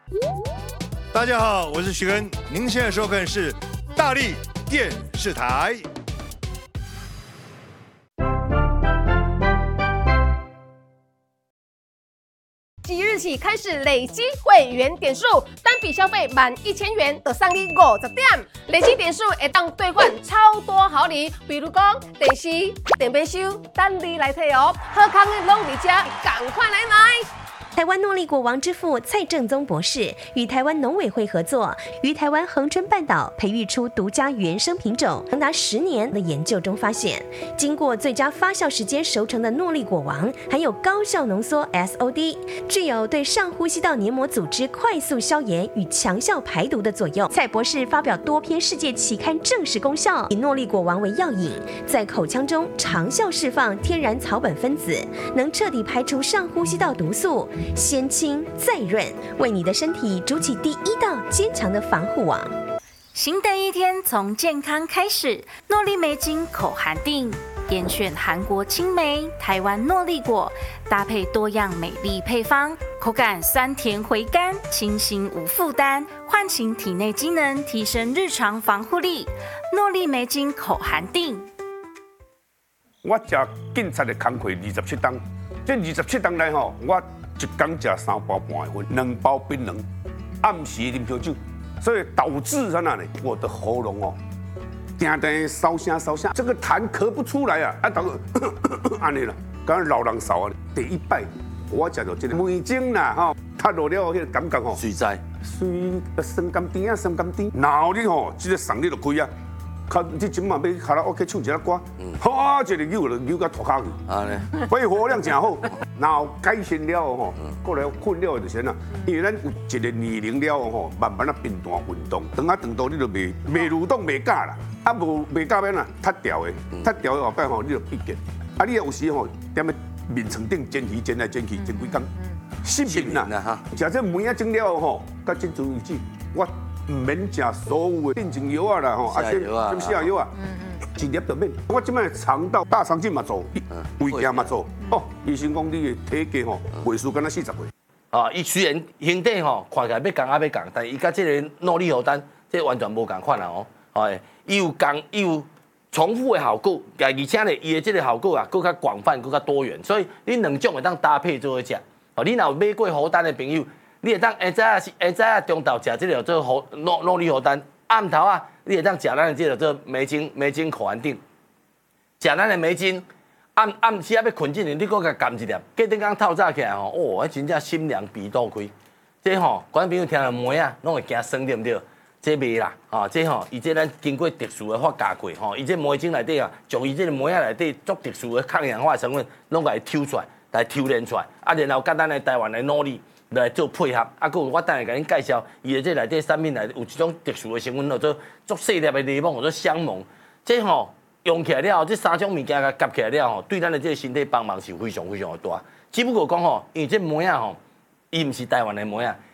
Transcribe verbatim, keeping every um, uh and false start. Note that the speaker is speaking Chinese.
大家好，我是徐根，您现在收看是大力电视台。 即日起开始累积会员点数，单笔消费满一千元就送你五十点，累积点数会当兑换超多好礼，比如讲电视、电冰箱，等你来摕哦。好康的拢伫这，赶快来买！ 台湾诺丽果王之父蔡正宗博士与台湾农委会合作，于台湾恒春半岛培育出独家原生品种，长达十年的研究中发现，经过最佳发酵时间熟成的诺丽果王，含有高效浓缩 S O D， 具有对上呼吸道黏膜组织快速消炎与强效排毒的作用。蔡博士发表多篇世界期刊证实功效，以诺丽果王为药引，在口腔中长效释放天然草本分子，能彻底排除上呼吸道毒素。先清再润，为你的身体筑起第一道坚强的防护网。 新的一天从健康开始，诺丽梅精口含定，严选韩国青梅、台湾诺丽果，搭配多样美丽配方，口感酸甜回甘，清新无负担，唤醒体内机能，提升日常防护力。诺丽梅精口含定。 我食警察的工课二十七档，这二十七档内吼，我一天食三包半的粉，两包槟榔，暗时啉烧酒，所以导致啥呢？我的喉咙哦，定定烧声烧声，这个痰咳不出来啊！啊，等安尼啦，刚老人少啊。第一摆我食到这个梅精啦，吼，踏落了迄个感觉吼， 水在， 水酸甘甜啊，酸甘甜，然后你吼，这个嗓你就开啊。靠，你今晚要卡拉 OK 唱一下歌，好，一个扭就扭到脱骹去。啊呢，肺活量真好，然后改善了吼，过来困了就是呐，因为咱有一个年龄了吼，慢慢啊频繁运动，长啊长到你就袂袂蠕动袂假啦，啊无袂假变啊，脱掉的，脱掉的后摆吼你就闭结，啊你有时吼踮咧面床顶煎鱼煎来煎去煎几工，失眠啦哈，食这梅啊整了吼，到今朝为止我。唔免食所有的定情药啊啦吼，啊些什西药啊，一粒就免。我即摆肠道大肠镜嘛做，胃镜嘛做。哦，医生讲你的体格吼，岁数敢若四十岁。 啊，伊虽然身体吼看起来要降啊要降，但伊甲即个诺丽荷丹，这完全无共款啦哦。哎，伊有降，伊有重复的效果，而且咧伊的这个效果啊，更较广泛，更较多元。所以你两种会当搭配做伙食。哦，你若有买过荷丹的朋友。你会当下早啊，下早啊中昼食这个做荷诺诺丽荷丹，暗头啊，你会当食咱的这个做梅精梅精口含定，食咱的梅精，暗暗时啊要困之前，你搁甲含一粒，隔顶工透早起来吼，哦，迄真正心凉鼻肚开，这吼，观众朋友听到梅啊，拢会惊酸对不对？这袂啦，啊，这吼，伊这咱经过特殊的发酵过，吼，伊这梅精内底啊，从伊这个梅啊内底足特殊的抗氧化成分，拢甲伊抽出来，来抽炼出来，啊，然后甲咱的台湾的努力。来做配合，啊，佮有我等下甲恁介绍，伊的这内底产品内有一种特殊的成分，叫做足细粒的柠檬，叫做香檬。这吼用起来了后，这三种物件甲夹起来了吼，对咱的这个身体帮忙是非常非常的大。只不过讲吼，因为这梅啊吼，伊毋是台湾的梅啊，